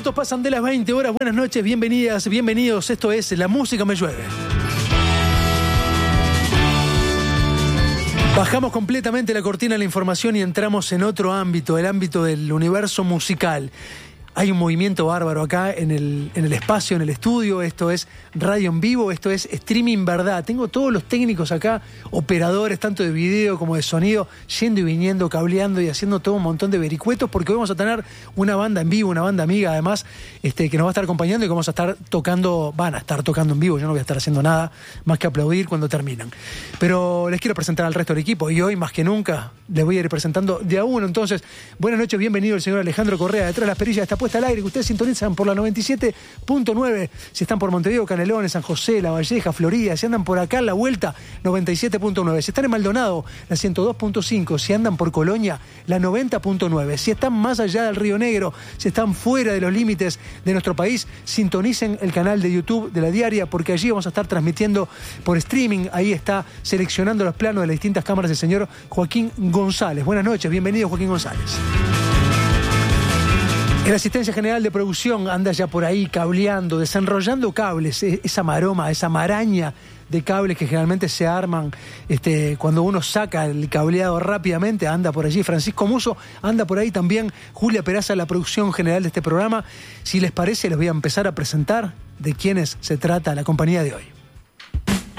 minutos pasan de las 20 horas. Buenas noches, bienvenidas, bienvenidos. Esto es La Música Me Llueve. Bajamos completamente la cortina de la información y entramos en otro ámbito, el ámbito del universo musical. Hay un movimiento bárbaro acá en el espacio, en el estudio. Esto es radio en vivo, esto es streaming verdad. Tengo todos los técnicos acá, operadores tanto de video como de sonido, yendo y viniendo, cableando y haciendo todo un montón de vericuetos, porque hoy vamos a tener una banda en vivo, una banda amiga además, que nos va a estar acompañando y que vamos a estar tocando, van a estar tocando en vivo. Yo no voy a estar haciendo nada más que aplaudir cuando terminan. Pero les quiero presentar al resto del equipo y hoy más que nunca les voy a ir presentando de a uno. Entonces, buenas noches, bienvenido el señor Alejandro Correa, detrás de las perillas de esta puesta al aire, que ustedes sintonizan por la 97.9, si están por Montevideo, Canelones, San José, La Valleja, Florida, si andan por acá en la vuelta, 97.9, si están en Maldonado, la 102.5, si andan por Colonia, la 90.9, si están más allá del Río Negro, si están fuera de los límites de nuestro país, sintonicen el canal de YouTube de La Diaria, porque allí vamos a estar transmitiendo por streaming. Ahí está seleccionando los planos de las distintas cámaras el señor Joaquín González. Buenas noches, bienvenido Joaquín González. En la asistencia general de producción anda ya por ahí cableando, desenrollando cables, esa maroma, esa maraña de cables que generalmente se arman cuando uno saca el cableado rápidamente. Anda por allí Francisco Muso, anda por ahí también Julia Peraza, la producción general de este programa. Si les parece, les voy a empezar a presentar de quiénes se trata la compañía de hoy.